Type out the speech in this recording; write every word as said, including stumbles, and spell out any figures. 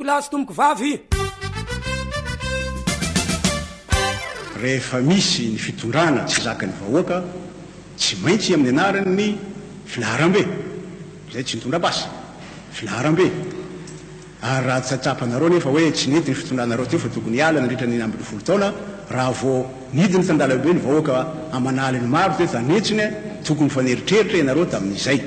lahy sy tomoko vavy. Rehefa misy ny fitondrana tsy zakany vahoaka tsy maintsy amin'ny anarany ny filaharam-be zay tsy nitondra-basa filaharam-be ary raha tsatsapanareo nefa hoe tsy nety ny fitondranareo teo fa tokony hiala nandritra ny ambin'ny folo taona raha vo nidiny tandalam-be ny vahoaka amanaly ny maro te tanetsiny tokony faneritreritra ianareo tamin'izay.